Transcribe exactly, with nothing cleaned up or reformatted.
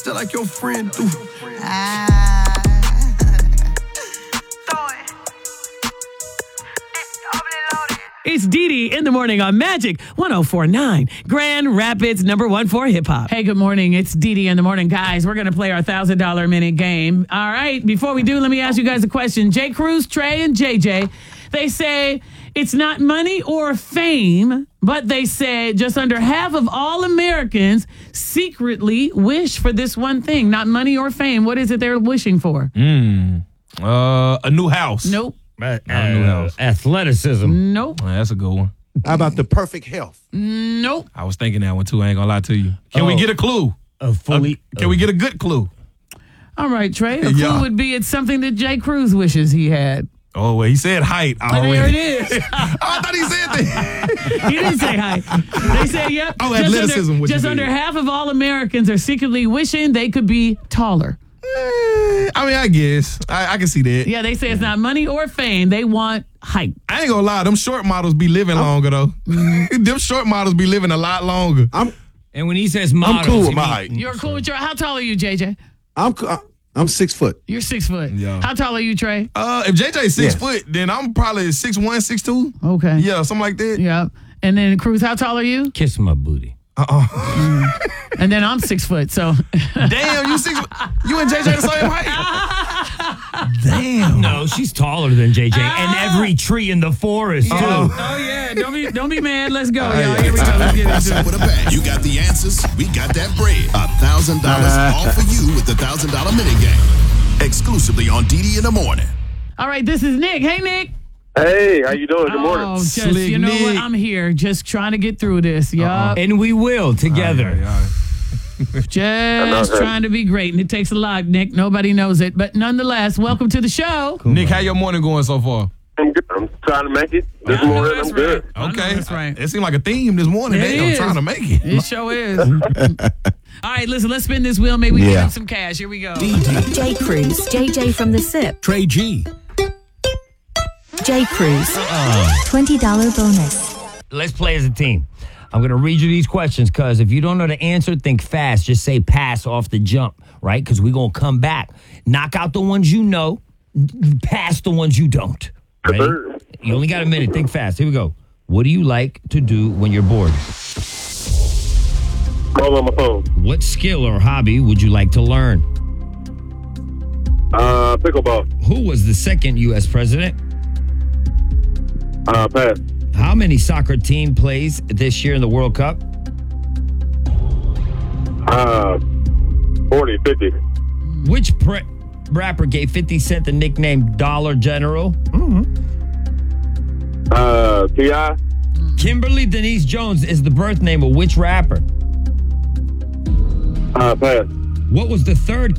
Still like your friend do. Ah. It's Dee Dee in the morning on Magic one oh four point nine, Grand Rapids number one for hip hop. Hey, good morning. It's Dee Dee in the morning. Guys, we're going to play our one thousand dollars minute game. All right. Before we do, let me ask you guys a question. J. Cruz, Trey, and J J, they say it's not money or fame, but they say just under half of all Americans secretly wish for this one thing. Not money or fame. What is it they're wishing for? Mm. Uh, a new house. Nope. Uh, uh, athleticism. Nope. Oh, that's a good one. How about the perfect health? Nope. I was thinking that one too. I ain't gonna lie to you. Can Oh. we get a clue? A fully. Uh, can we get a good clue? All right, Trey. A clue Yeah. would be it's something that J. Cruz wishes he had. Oh, well, he said height And already. there it is. Oh, I thought he said that. He didn't say hi. They say, yep. Oh, just athleticism, Under, what you just said. under half of all Americans are secretly wishing they could be taller. Eh, I mean, I guess. I, I can see that. Yeah, they say it's not money or fame. They want height. I ain't gonna lie. Them short models be living longer, though. Mm-hmm. Them short models be living a lot longer. I'm And when he says models, I'm cool with he my mean- height. You're cool with your... How tall are you, J J? I'm co- I'm six foot. You're six foot. Yeah. How tall are you, Trey? Uh, if J J's six Yes. foot, then I'm probably six one, six two. Okay. Yeah, something like that. Yeah. And then Cruz, how tall are you? Kiss my booty. And then I'm six foot, so... Damn, you six. You and J J the same height. Damn. No, she's taller than J J, and every tree in the forest too. Oh, oh, yeah. Don't be don't be mad. Let's go, y'all. Here we go. Let's get What's into up it. with a bag? You got the answers. We got that bread. A thousand dollars all for you with the thousand dollar minute game. Exclusively on Dee Dee in the morning. All right, this is Nick. Hey, Nick. Hey, how you doing? Good Oh, morning. just, Slick you know what? Nick. I'm here just trying to get through this. Yup. And we will together. All right, all right. Just that. trying to be great. And it takes a lot, Nick. Nobody knows it. But nonetheless, welcome to the show. Nick, how your morning going so far? I'm good. I'm trying to make it this I know morning. that's I'm good. right. I know Okay. that's right. It seemed like a theme this morning. It Damn, is. trying to make it. It sure is. All right, listen, let's spin this wheel. Maybe we can Yeah. win some cash. Here we go. J. Cruz, J J from the S I P, Trey G. J. Cruz, twenty dollars bonus. Let's play as a team. I'm going to read you these questions because if you don't know the answer, think fast. Just say pass off the jump, right? Because we're going to come back. Knock out the ones you know, pass the ones you don't. Ready? Sure. You only got a minute. Think fast. Here we go. What do you like to do when you're bored? Call on my phone. What skill or hobby would you like to learn? Uh, pickleball. Who was the second U S president? Uh, pass. How many soccer team plays this year in the World Cup? Uh, forty, fifty. Which pre- rapper gave fifty Cent the nickname Dollar General? Uh, T I. Kimberly Denise Jones is the birth name of which rapper? Uh, pass. What was the third